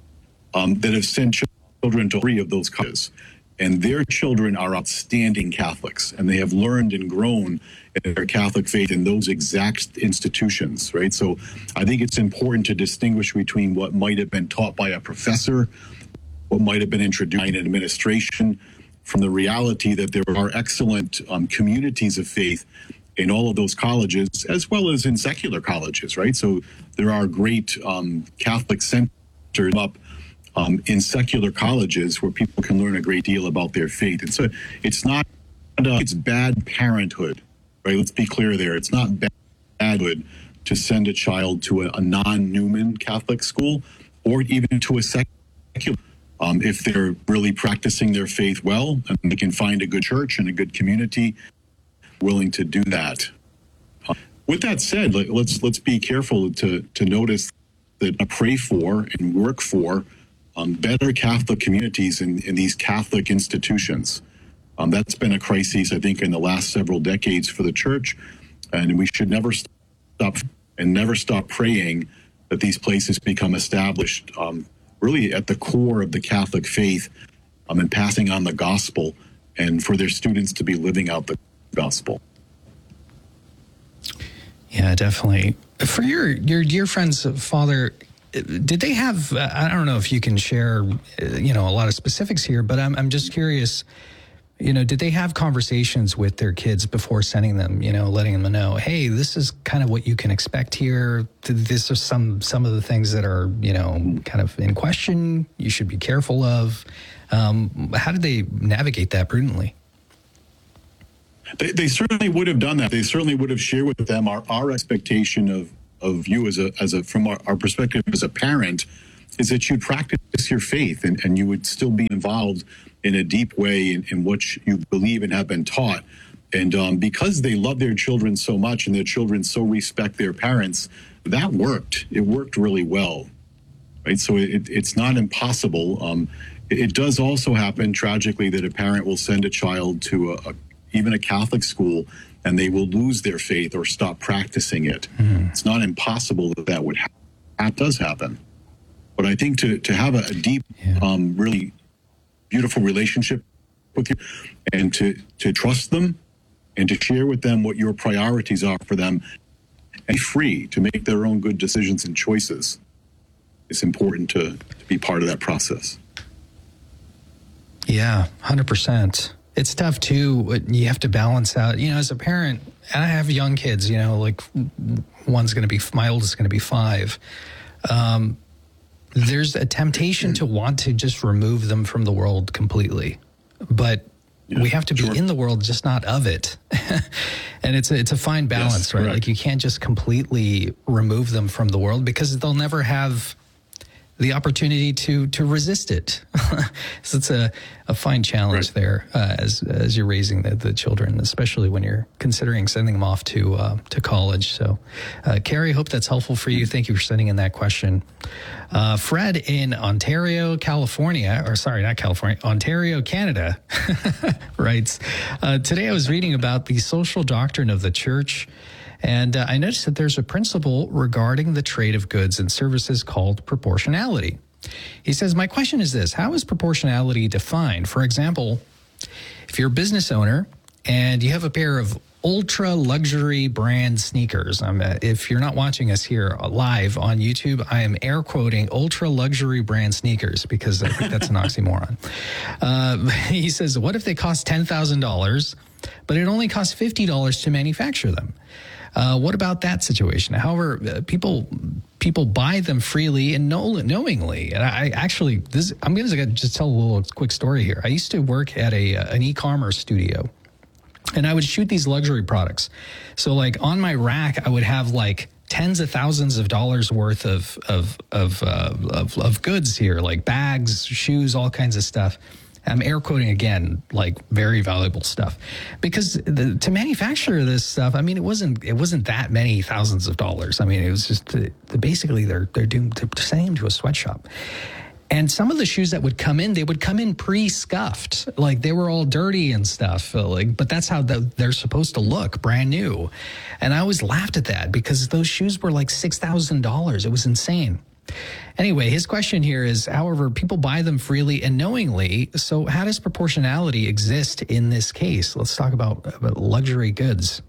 um, that have sent children to three of those colleges, and their children are outstanding Catholics, and they have learned and grown in their Catholic faith in those exact institutions, right? So I think it's important to distinguish between what might have been taught by a professor, what might have been introduced in administration, from the reality that there are excellent um, communities of faith in all of those colleges, as well as in secular colleges, right? So there are great um, Catholic centers up um, in secular colleges where people can learn a great deal about their faith. And so it's not, uh, it's bad parenthood, right? Let's be clear there. It's not bad parenthood to send a child to a, a non-Newman Catholic school or even to a secular. Um, if they're really practicing their faith well, and they can find a good church and a good community willing to do that. Uh, with that said, let, let's let's be careful to to notice that I pray for and work for um, better Catholic communities in, in these Catholic institutions. Um, that's been a crisis, I think, in the last several decades for the church, and we should never stop and never stop praying that these places become established um, really at the core of the Catholic faith um, and passing on the gospel, and for their students to be living out the gospel. Yeah, definitely. For your your dear friends, Father, did they have, I don't know if you can share, you know, a lot of specifics here, but I'm I'm just curious, you know, did they have conversations with their kids before sending them, you know, letting them know, hey, this is kind of what you can expect here. This are some some of the things that are, you know, kind of in question, you should be careful of. Um, how did they navigate that prudently? They, they certainly would have done that. They certainly would have shared with them our, our expectation of, of you as a, as a from our, our perspective as a parent is that you'd practice your faith and, and you would still be involved in a deep way in, in what you believe and have been taught. And um, because they love their children so much and their children so respect their parents, that worked. It worked really well, right? So it, it's not impossible. Um, it, it does also happen, tragically, that a parent will send a child to a, a even a Catholic school, and they will lose their faith or stop practicing it. Mm. It's not impossible that that would happen. That does happen. But I think to, to have a, a deep, yeah. um, really beautiful relationship with you and to, to trust them and to share with them what your priorities are for them and free to make their own good decisions and choices. It's important to, to be part of that process. Yeah, one hundred percent. It's tough too. You have to balance out, you know, as a parent, and I have young kids, you know, like one's going to be, my oldest is going to be five. Um, there's a temptation to want to just remove them from the world completely. But yeah, we have to be sure. in the world, just not of it. And it's a, it's a fine balance, yes, right? Correct. Like you can't just completely remove them from the world because they'll never have the opportunity to to resist it. So it's a, a fine challenge right. there uh, as as you're raising the, the children, especially when you're considering sending them off to uh, to college. So, uh, Carrie, hope that's helpful for you. Thank you for sending in that question. Uh, Fred in Ontario, California, or sorry, not California, Ontario, Canada, writes, uh, today I was reading about the social doctrine of the church, and uh, I noticed that there's a principle regarding the trade of goods and services called proportionality. He says, my question is this: how is proportionality defined? For example, if you're a business owner and you have a pair of ultra luxury brand sneakers, um, if you're not watching us here live on YouTube, I am air quoting ultra luxury brand sneakers because I think that's an oxymoron. Uh, he says, what if they cost ten thousand dollars, but it only costs fifty dollars to manufacture them? Uh, what about that situation? However, uh, people people buy them freely and know, knowingly. And I, I actually, this I'm going to just tell a little quick story here. I used to work at a uh, an e-commerce studio, and I would shoot these luxury products. So, like on my rack, I would have like tens of thousands of dollars worth of of of uh, of, of goods here, like bags, shoes, all kinds of stuff. I'm air quoting again, like very valuable stuff, because the, to manufacture this stuff, I mean, it wasn't it wasn't that many thousands of dollars. I mean, it was just the, the, basically they're they're doing they're sending them to a sweatshop, and some of the shoes that would come in, they would come in pre-scuffed, like they were all dirty and stuff. Like, but that's how the, they're supposed to look, brand new. And I always laughed at that because those shoes were like six thousand dollars. It was insane. Anyway, his question here is, however, people buy them freely and knowingly. So how does proportionality exist in this case? Let's talk about, about luxury goods.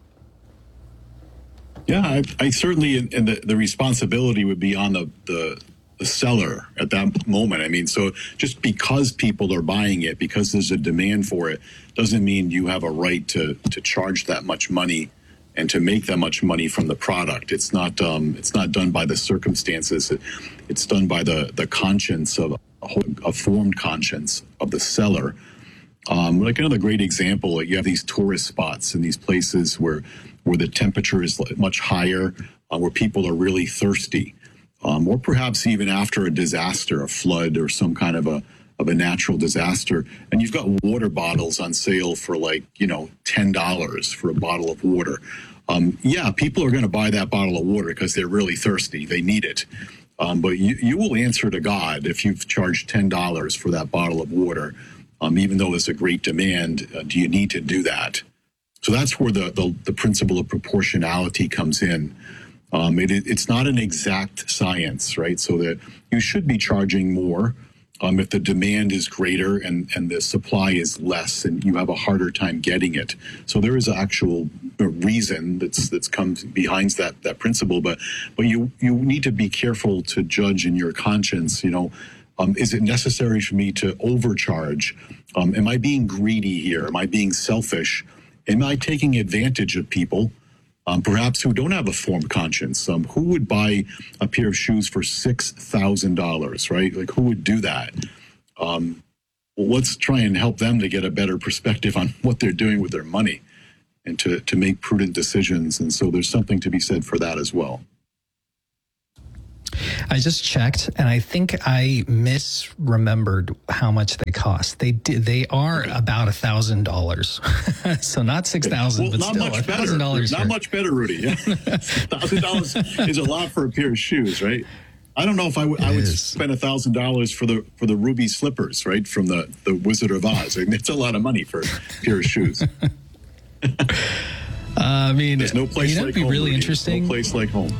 Yeah, I, I certainly, and the, the responsibility would be on the, the, the seller at that moment. I mean, so just because people are buying it, because there's a demand for it, doesn't mean you have a right to, to charge that much money and to make that much money from the product. It's not um, it's not done by the circumstances. It, it's done by the, the conscience of a formed conscience of the seller. Um, like another great example, you have these tourist spots in these places where where the temperature is much higher, uh, where people are really thirsty, um, or perhaps even after a disaster, a flood or some kind of a of a natural disaster, and you've got water bottles on sale for like, you know, ten dollars for a bottle of water. Um, yeah, people are going to buy that bottle of water because they're really thirsty. They need it. Um, but you, you will answer to God if you've charged ten dollars for that bottle of water, um, even though there's a great demand. Uh, do you need to do that? So that's where the, the, the principle of proportionality comes in. Um, it, it's not an exact science, right? So that you should be charging more Um, if the demand is greater and, and the supply is less, and you have a harder time getting it. So there is actual reason that's that's comes behind that that principle. But but you you need to be careful to judge in your conscience. You know, um, is it necessary for me to overcharge? Um, am I being greedy here? Am I being selfish? Am I taking advantage of people? Um, perhaps who don't have a formed conscience. Um, who would buy a pair of shoes for six thousand dollars, right? Like, who would do that? Um, well, let's try and help them to get a better perspective on what they're doing with their money and to, to make prudent decisions. And so there's something to be said for that as well. I just checked, and I think I misremembered how much they cost. They did, they are about a thousand dollars, so not six thousand, well, but not still much a thousand dollars. Not much better, Rudy. Yeah, thousand dollars is a lot for a pair of shoes, right? I don't know if I, w- I would is. spend a thousand dollars for the for the ruby slippers, right, from the the Wizard of Oz. I mean, it's a lot of money for a pair of shoes. uh, I mean, there's no place you know, like it'd be home. really Rudy. interesting. No place like home.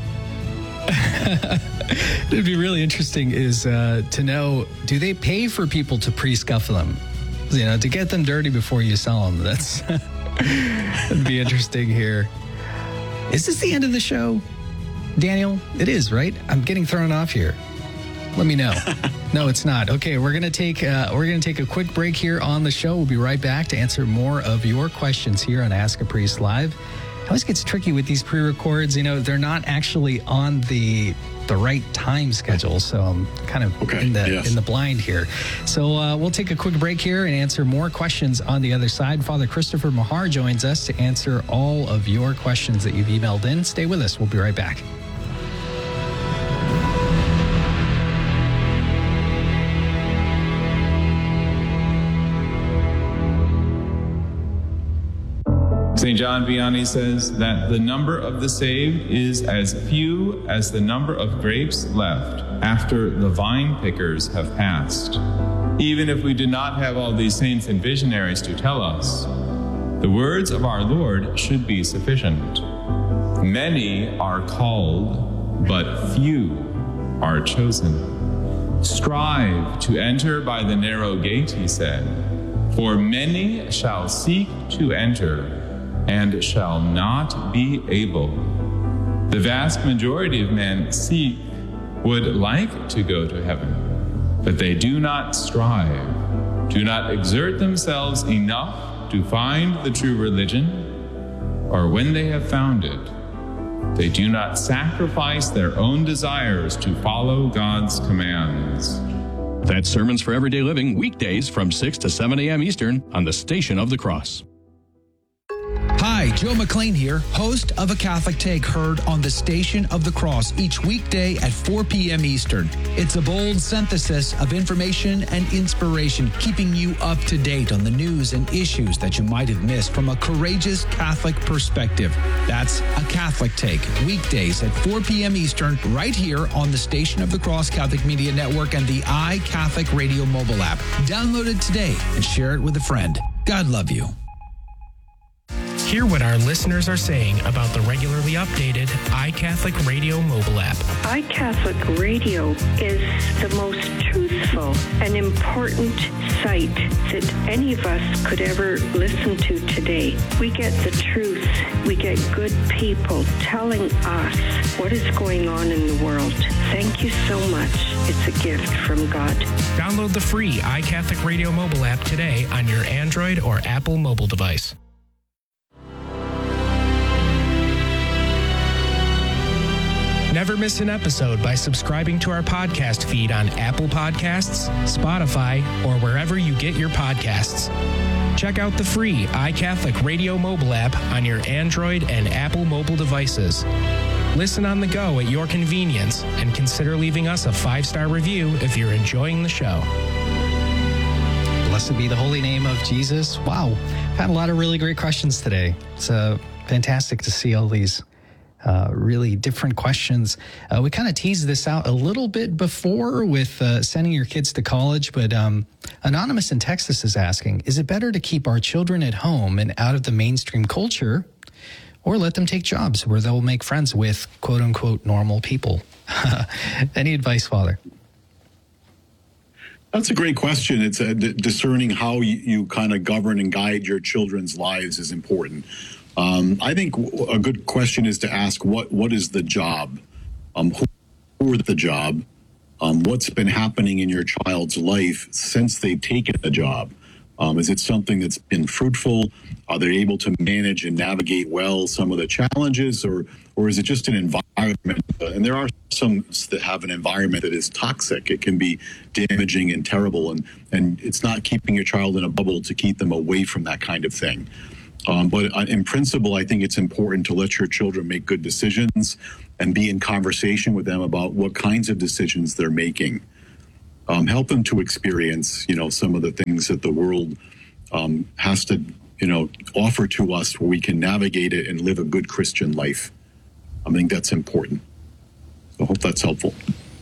It'd be really interesting is uh, to know, do they pay for people to pre-scuff them? You know, to get them dirty before you sell them. That's that'd be interesting here. Is this the end of the show? Daniel, it is, right? I'm getting thrown off here. Let me know. No, it's not. Okay, we're gonna take uh, we're gonna take a quick break here on the show. We'll be right back to answer more of your questions here on Ask a Priest Live. It always gets tricky with these pre-records. You know, they're not actually on the the right time schedule, so I'm kind of okay, in the yes. in the blind here. So uh, we'll take a quick break here and answer more questions on the other side. Father Christopher Mahar joins us to answer all of your questions that you've emailed in. Stay with us. We'll be right back. Saint John Vianney says that the number of the saved is as few as the number of grapes left after the vine pickers have passed. Even if we do not have all these saints and visionaries to tell us, the words of our Lord should be sufficient. Many are called, but few are chosen. Strive to enter by the narrow gate, he said, for many shall seek to enter and shall not be able. The vast majority of men seek, would like to go to heaven, but they do not strive, do not exert themselves enough to find the true religion, or when they have found it, they do not sacrifice their own desires to follow God's commands. That's Sermons for Everyday Living, weekdays from six to seven a.m. Eastern on the Station of the Cross. Hi, Joe McLean here, host of A Catholic Take, heard on the Station of the Cross each weekday at four p.m. Eastern. It's a bold synthesis of information and inspiration, keeping you up to date on the news and issues that you might have missed from a courageous Catholic perspective. That's A Catholic Take, weekdays at four p.m. Eastern, right here on the Station of the Cross Catholic Media Network and the iCatholic Radio mobile app. Download it today and share it with a friend. God love you. Hear what our listeners are saying about the regularly updated iCatholic Radio mobile app. iCatholic Radio is the most truthful and important site that any of us could ever listen to today. We get the truth. We get good people telling us what is going on in the world. Thank you so much. It's a gift from God. Download the free iCatholic Radio mobile app today on your Android or Apple mobile device. Never miss an episode by subscribing to our podcast feed on Apple Podcasts, Spotify, or wherever you get your podcasts. Check out the free iCatholic Radio mobile app on your Android and Apple mobile devices. Listen on the go at your convenience and consider leaving us a five-star review if you're enjoying the show. Blessed be the holy name of Jesus. Wow, I've had a lot of really great questions today. It's uh, fantastic to see all these Uh, really different questions. Uh, we kind of teased this out a little bit before with uh, sending your kids to college, but um, Anonymous in Texas is asking, is it better to keep our children at home and out of the mainstream culture, or let them take jobs where they'll make friends with quote unquote normal people? Any advice, Father? That's a great question. It's uh, d- discerning how you, you kind of govern and guide your children's lives is important. Um, I think a good question is to ask, what what is the job? Um, who, who are the job? Um, what's been happening in your child's life since they've taken the job? Um, is it something that's been fruitful? Are they able to manage and navigate well some of the challenges, or or is it just an environment? Uh, and there are some that have an environment that is toxic. It can be damaging and terrible, and, and it's not keeping your child in a bubble to keep them away from that kind of thing. Um, but in principle, I think it's important to let your children make good decisions and be in conversation with them about what kinds of decisions they're making. Um, help them to experience, you know, some of the things that the world um, has to, you know, offer to us where we can navigate it and live a good Christian life. I think that's important. So I hope that's helpful.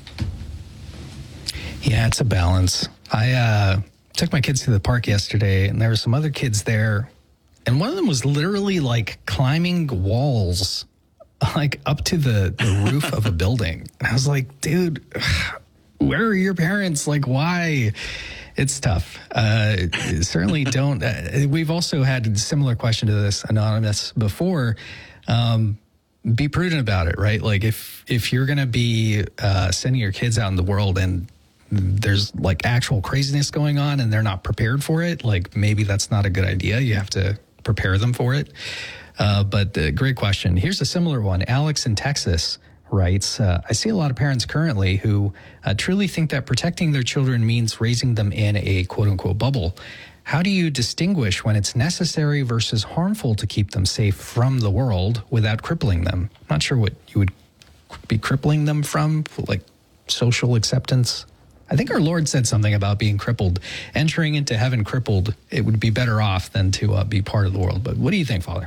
Yeah, it's a balance. I uh, took my kids to the park yesterday, and there were some other kids there. And one of them was literally like climbing walls, like up to the, the roof of a building. And I was like, dude, where are your parents? Like, why? It's tough. Uh, certainly don't. Uh, we've also had a similar question to this, Anonymous, before. Um, be prudent about it, right? Like if if you're going to be uh, sending your kids out in the world and there's like actual craziness going on and they're not prepared for it, like maybe that's not a good idea. You have to prepare them for it. Uh, but uh, great question. Here's a similar one. Alex in Texas writes, uh, I see a lot of parents currently who uh, truly think that protecting their children means raising them in a quote unquote bubble. How do you distinguish when it's necessary versus harmful to keep them safe from the world without crippling them? I'm not sure what you would be crippling them from, like social acceptance. I think our Lord said something about being crippled, entering into heaven crippled. It would be better off than to uh, be part of the world. But what do you think, Father?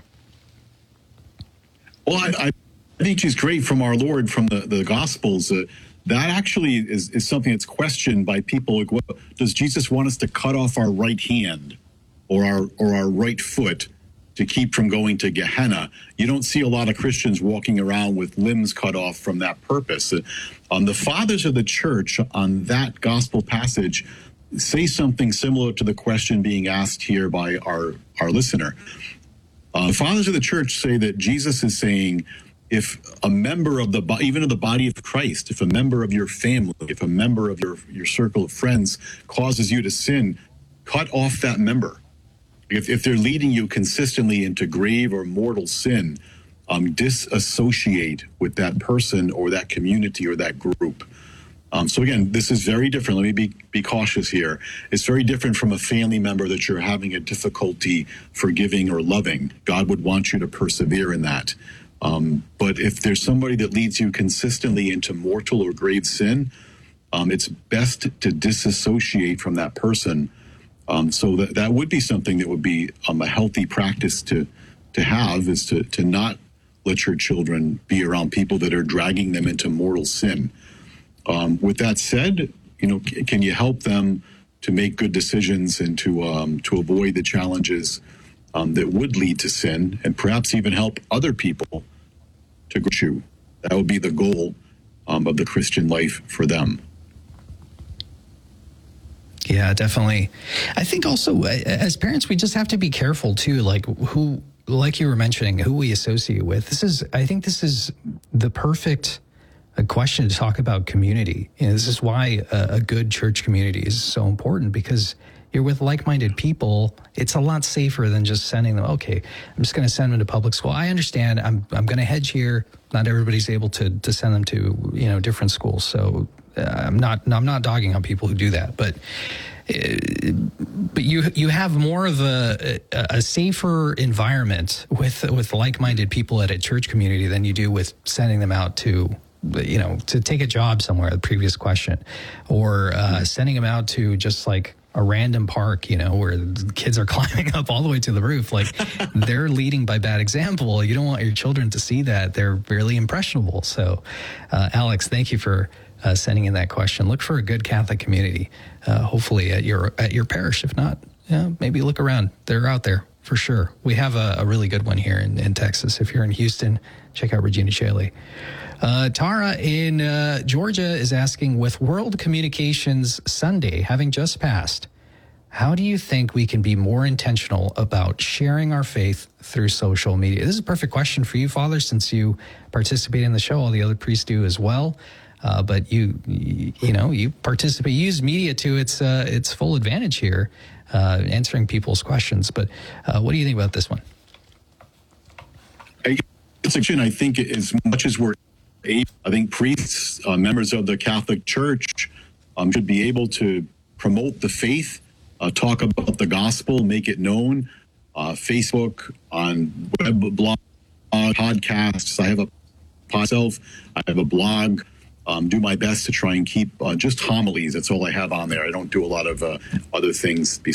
Well, I, I think she's great from our Lord, from the, the Gospels. Uh, that actually is, is something that's questioned by people. Like, what, does Jesus want us to cut off our right hand or our or our right foot to keep from going to Gehenna? You don't see a lot of Christians walking around with limbs cut off from that purpose. Uh, um, the fathers of the church on that gospel passage say something similar to the question being asked here by our, our listener. Uh, the fathers of the church say that Jesus is saying, if a member of the, even of the body of Christ, if a member of your family, if a member of your, your circle of friends causes you to sin, cut off that member. If, if they're leading you consistently into grave or mortal sin, um, disassociate with that person or that community or that group. Um, so again, this is very different. Let me be, be cautious here. It's very different from a family member that you're having a difficulty forgiving or loving. God would want you to persevere in that. Um, but if there's somebody that leads you consistently into mortal or grave sin, um, it's best to disassociate from that person. Um, so that, that would be something that would be um, a healthy practice to to have, is to, to not let your children be around people that are dragging them into mortal sin. Um, with that said, you know, c- can you help them to make good decisions and to um, to avoid the challenges um, that would lead to sin, and perhaps even help other people to grow you? That would be the goal um, of the Christian life for them. Yeah, definitely. I think also as parents, we just have to be careful too, like who, like you were mentioning, who we associate with. This is, I think this is the perfect a question to talk about community. You know, this is why a, a good church community is so important, because you're with like-minded people. It's a lot safer than just sending them, okay, I'm just going to send them to public school. I understand. I'm I'm going to hedge here. Not everybody's able to to send them to, you know, different schools. So uh, I'm not I'm not dogging on people who do that, but uh, but you you have more of a a safer environment with with like-minded people at a church community than you do with sending them out to, you know, to take a job somewhere, the previous question, or uh, sending them out to just like a random park, you know, where the kids are climbing up all the way to the roof. Like, they're leading by bad example. You don't want your children to see that. They're really impressionable. So, uh, Alex, thank you for uh, sending in that question. Look for a good Catholic community, uh, hopefully at your at your parish. If not, yeah, maybe look around. They're out there for sure. We have a, a really good one here in, in Texas. If you're in Houston, check out Regina Caeli. Uh, Tara in uh, Georgia is asking, with World Communications Sunday having just passed, how do you think we can be more intentional about sharing our faith through social media? This is a perfect question for you, Father, since you participate in the show. All the other priests do as well. Uh, but you, you, you know, you participate, you use media to its uh, its full advantage here, uh, answering people's questions. But uh, what do you think about this one? It's a, I think as much as we're I think priests, uh, members of the Catholic Church, um, should be able to promote the faith, uh, talk about the gospel, make it known. Uh, Facebook, on web, blog, podcasts. I have a myself. I have a blog. Um, do my best to try and keep uh, just homilies. That's all I have on there. I don't do a lot of uh, other things